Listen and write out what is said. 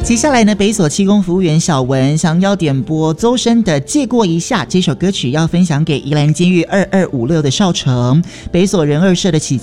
接下来呢，北所七公服务员小文想要点播邹深的《借过一下》这首歌曲，要分享给宜兰监狱2256的少成，北所人二社的启